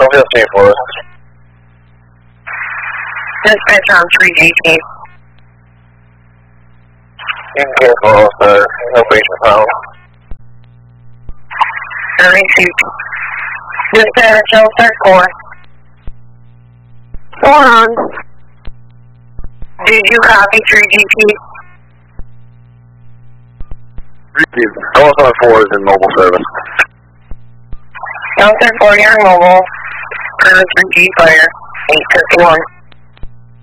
15 for us. Dispatch on 3GT. You can cancel us, sir. No patient found. 32. Dispatch on 34. 4 on. Did you copy 3GT? Call sign 4 is in mobile service. Call sign 4, you're mobile. 3G fire. 851.